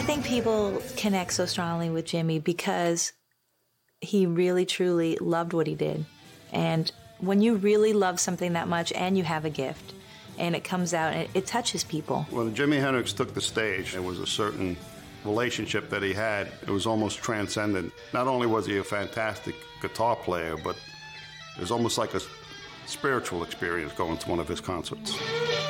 think people connect so strongly with Jimmy because he really, truly loved what he did. And when you really love something that much and you have a gift and it comes out and it touches people. When Jimi Hendrix took the stage, there was a certain relationship that he had. It was almost transcendent. Not only was he a fantastic guitar player, but it was almost like a spiritual experience going to one of his concerts.